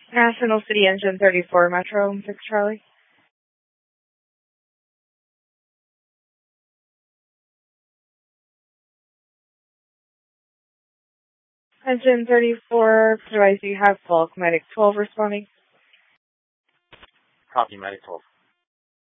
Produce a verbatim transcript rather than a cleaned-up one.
National City Engine thirty-four, Metro, six Charlie. Engine thirty-four, device you have full, Medic twelve responding. Copy, Medic twelve.